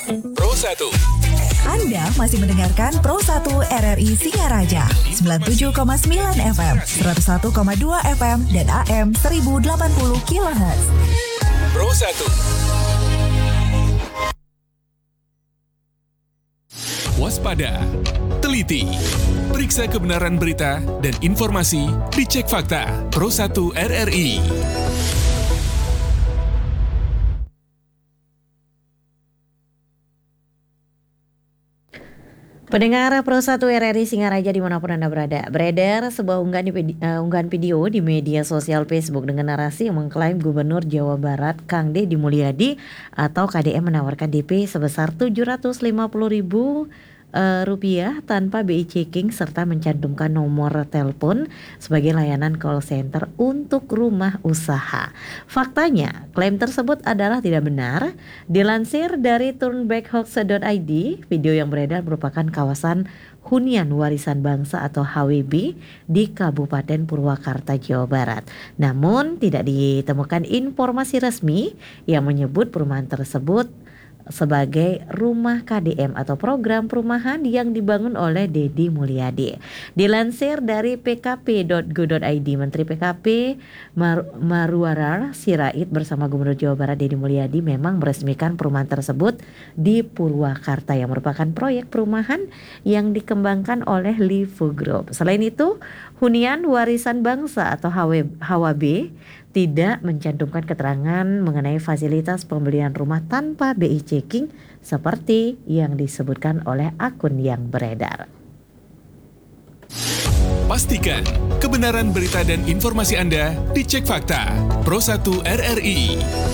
Pro 1. Anda masih mendengarkan Pro 1 RRI Singaraja 97,9 FM, 101,2 FM, dan AM 1080 kHz. Pro 1. Waspada, teliti, periksa kebenaran berita dan informasi, dicek fakta. Pro 1 RRI. Pendengar Pro 1 RRI Singaraja dimanapun Anda berada, beredar sebuah unggahan video di media sosial Facebook dengan narasi yang mengklaim Gubernur Jawa Barat Kang Deddy Mulyadi atau KDM menawarkan DP sebesar Rp750.000 tanpa BI checking serta mencantumkan nomor telepon sebagai layanan call center untuk rumah usaha. Faktanya, klaim tersebut adalah tidak benar. Dilansir dari turnbackhoax.id, video yang beredar merupakan kawasan hunian warisan bangsa atau HWB di Kabupaten Purwakarta, Jawa Barat. Namun, tidak ditemukan informasi resmi yang menyebut perumahan tersebut sebagai rumah KDM atau program perumahan yang dibangun oleh Deddy Mulyadi. Dilansir dari pkp.go.id, Menteri PKP Marwarar Sirait bersama Gubernur Jawa Barat Deddy Mulyadi memang meresmikan perumahan tersebut di Purwakarta yang merupakan proyek perumahan yang dikembangkan oleh Livu Group. Selain itu, hunian warisan bangsa atau HWB tidak mencantumkan keterangan mengenai fasilitas pembelian rumah tanpa BI checking seperti yang disebutkan oleh akun yang beredar. Pastikan kebenaran berita dan informasi Anda dicek fakta. Pro 1 RRI.